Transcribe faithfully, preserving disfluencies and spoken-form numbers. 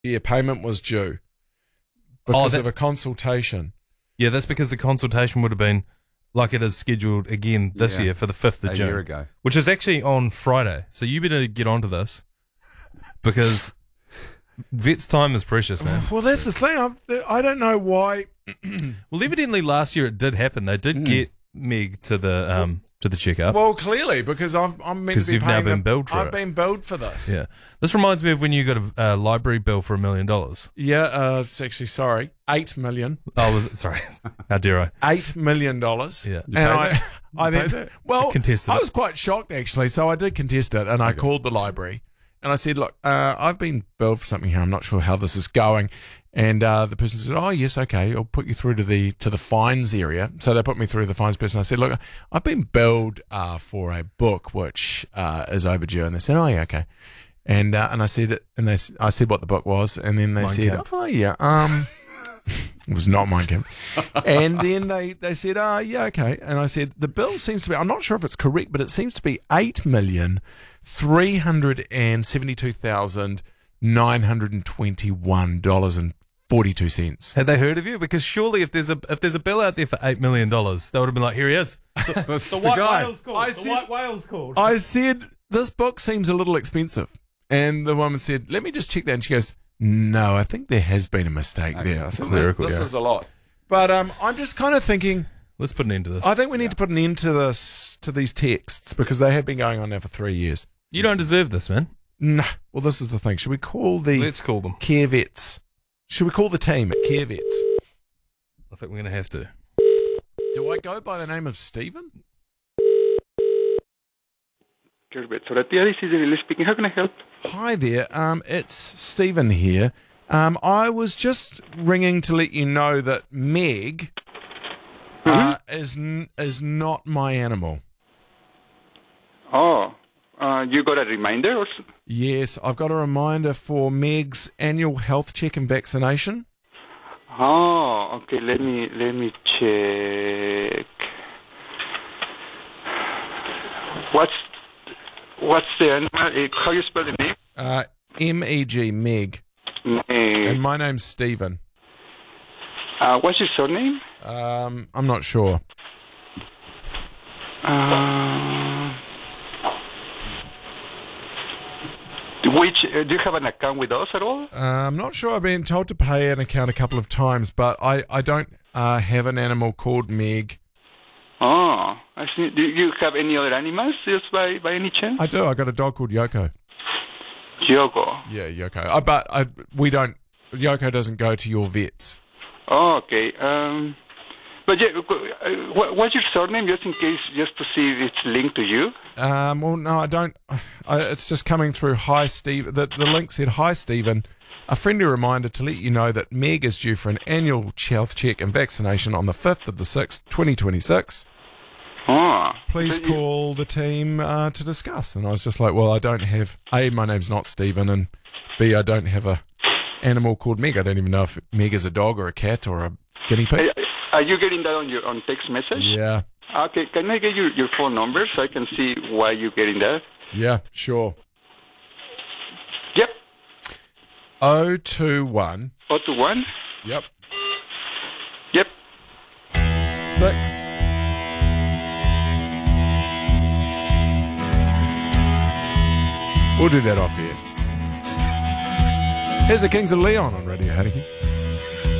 Yeah, payment was due because Oh, of a consultation. Yeah, that's because the consultation would have been like it is scheduled again this Yeah. year for the fifth of A June. year ago. Which is actually on Friday. So you better get onto this because vet's time is precious, man. Well, that's the thing. I'm, I don't know why. Well, evidently last year it did happen. They did Mm. get Meg to the um to the checkup. Well, clearly, because I've, I'm meant 'Cause to be you've now paying been them- billed for I've it. been billed for this. Yeah. This reminds me of when you got a uh, library bill for a million dollars. Yeah, uh, it's actually, sorry, eight million. Oh, was it? Sorry. How dare I? Eight million dollars. Yeah. And You paid I, that? I You paid then, that? well, Contested I it. was quite shocked actually. So I did contest it, and I called the library, and I said, "Look, uh, I've been billed for something here. I'm not sure how this is going." And uh, the person said, "Oh yes, okay, I'll put you through to the to the fines area." So they put me through the fines person. I said, "Look, I've been billed uh, for a book which uh, is overdue," and they said, "Oh yeah, okay." And uh, and I said, and they, I said what the book was, and then they Mein said, Kampf. "Oh yeah, um." It was not Mein Kampf. And then they, they said, uh, yeah, okay. And I said, the bill seems to be, I'm not sure if it's correct, but it seems to be eight million three hundred seventy-two thousand nine hundred twenty-one dollars and forty-two cents. Had they heard of you? Because surely if there's a if there's a bill out there for eight million dollars, they would have been like, here he is. The, That's the the white guy. whale's called. I the said- white whale's called. I said, this book seems a little expensive. And the woman said, let me just check that. And she goes, no, I think there has been a mistake there. I said, Clerical, this yeah. is a lot. But um, I'm just kind of thinking, Let's put an end to this. I think we need to put an end to this, to these texts, because they have been going on now for three years. You don't deserve this, man. No. Well, this is the thing. Should we call the Let's call them. Care Vets? Should we call the team at Care Vets? I think we're going to have to. Do I go by the name of Stephen? Gerbet Soratia, this is Emily speaking. How can I help? Hi there. Um, it's Stephen here. Um, I was just ringing to let you know that Meg uh, is n- is not my animal. Oh, uh, you got a reminder or s- Yes, I've got a reminder for Meg's annual health check and vaccination. Oh, okay. Let me let me check. What's what's the animal? uh, How you spell the name? Uh, M E G, Meg. Uh, And my name's Stephen. uh, what's your surname? Um, I'm not sure. Uh, which uh, do you have an account with us at all? Uh, I'm not sure. I've been told to pay an account a couple of times, but I, I don't uh, have an animal called Meg. Oh, I see. Do you have any other animals just by by any chance? I do. I got a dog called Yoko. Yogo. Yeah, Yoko. Uh, but I, we don't. Yoko doesn't go to your vets. Oh, okay. Um, but yeah, uh, what, what's your surname, just in case, just to see if it's linked to you? Um, well, no, I don't. I, it's just coming through. Hi, Steve. The, the link said, "Hi, Stephen. A friendly reminder to let you know that Meg is due for an annual health check and vaccination on the fifth of the sixth, twenty twenty-six. Oh, Please so you- call the team uh, to discuss." And I was just like, "Well, I don't have A. My name's not Stephen, and B. I don't have a animal called Meg. I don't even know if Meg is a dog or a cat or a guinea pig." Are- Are you getting that on your on text message? Yeah, Okay, can I get your, your phone number so I can see why you're getting that? yeah, sure. Yep. O two one. oh two one. Yep. Yep. Six. We'll do that off here. Here's the Kings of Leon on Radio Hanukkah.